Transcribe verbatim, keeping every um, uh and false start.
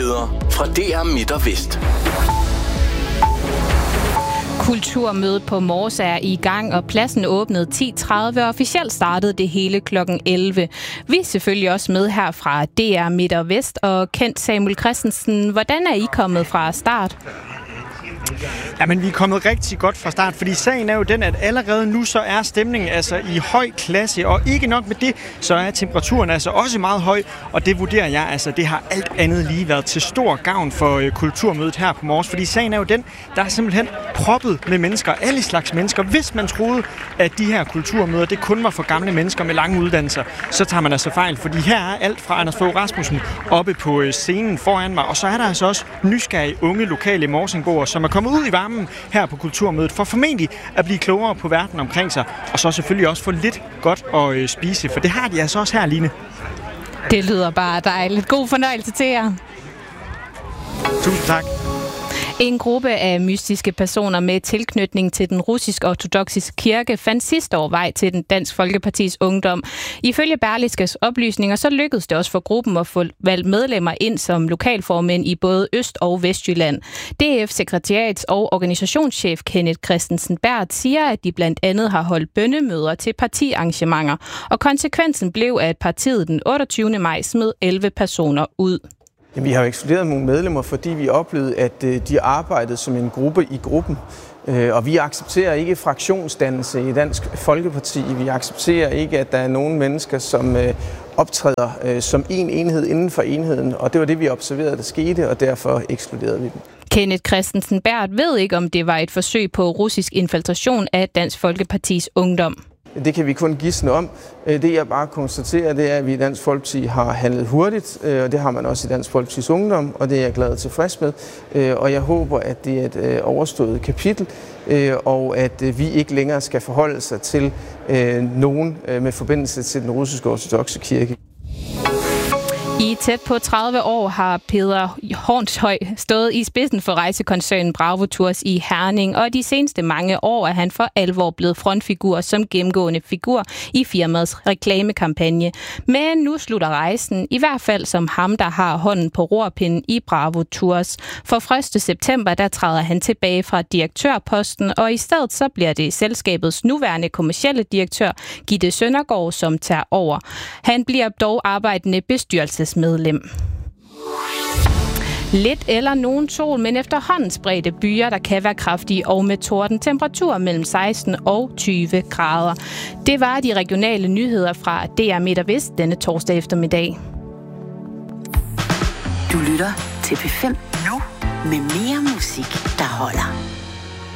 Nyheder fra D R Midt og Vest. Kulturmødet på Mors er i gang, og pladsen åbnede ti tredive, og officielt startede det hele klokken elleve. Vi er selvfølgelig også med her fra D R Midt og Vest, og Kent Samuel Christensen, hvordan er I kommet fra start? Jamen, vi er kommet rigtig godt fra start, fordi sagen er jo den, at allerede nu så er stemningen altså i høj klasse, og ikke nok med det, så er temperaturen altså også meget høj, og det vurderer jeg, altså det har alt andet lige været til stor gavn for øh, kulturmødet her på Mors, fordi sagen er jo den, der er simpelthen proppet med mennesker, alle slags mennesker. Hvis man troede, at de her kulturmøder, det kun var for gamle mennesker med lange uddannelser, så tager man altså fejl, fordi her er alt fra Anders Fogh Rasmussen oppe på øh, scenen foran mig, og så er der altså også nysgerrige unge lokale morsingboer, som er kommet ud i varmen her på kulturmødet, for formentlig at blive klogere på verden omkring sig, og så selvfølgelig også få lidt godt at øh, spise, for det har de altså også her, Line. Det lyder bare dejligt. God fornøjelse til jer. Tusind tak. En gruppe af mystiske personer med tilknytning til den russisk-ortodokse kirke fandt sidste år vej til den Dansk Folkepartis Ungdom. Ifølge Berlingskes oplysninger, så lykkedes det også for gruppen at få valgt medlemmer ind som lokalformænd i både Øst- og Vestjylland. D F-sekretariats- og organisationschef Kenneth Christensen Berth siger, at de blandt andet har holdt bønnemøder til partiarrangementer, og konsekvensen blev, at partiet den otteogtyvende maj smed elleve personer ud. Vi har jo ekskluderet nogle medlemmer, fordi vi oplevede, at de arbejdede som en gruppe i gruppen. Og vi accepterer ikke fraktionsdannelse i Dansk Folkeparti. Vi accepterer ikke, at der er nogen mennesker, som optræder som en enhed inden for enheden. Og det var det, vi observerede, der skete, og derfor ekskluderede vi dem. Kenneth Christensen Berth ved ikke, om det var et forsøg på russisk infiltration af Dansk Folkepartis Ungdom. Det kan vi kun gisne om. Det jeg bare konstaterer, det er, at vi i Dansk Folkeparti har handlet hurtigt, og det har man også i Dansk Folkepartis Ungdom, og det er jeg glad og tilfreds med. Og jeg håber, at det er et overstået kapitel, og at vi ikke længere skal forholde sig til nogen med forbindelse til den russiske ortodokse kirke. I tæt på tredive år har Peder Hornshøj stået i spidsen for rejsekoncernen Bravo Tours i Herning, og de seneste mange år er han for alvor blevet frontfigur som gennemgående figur i firmaets reklamekampagne. Men nu slutter rejsen, i hvert fald som ham, der har hånden på rorpinden i Bravo Tours. For første september, der træder han tilbage fra direktørposten, og i stedet så bliver det selskabets nuværende kommercielle direktør, Gitte Søndergaard, som tager over. Han bliver dog arbejdende bestyrelses medlem. Lidt eller nogen sol, men efterhånden spredte byer, der kan være kraftige og med torden. Temperaturer mellem seksten og tyve grader. Det var de regionale nyheder fra D R Midt og Vest denne torsdag eftermiddag. Du lytter til P fem nu med mere musik, der holder.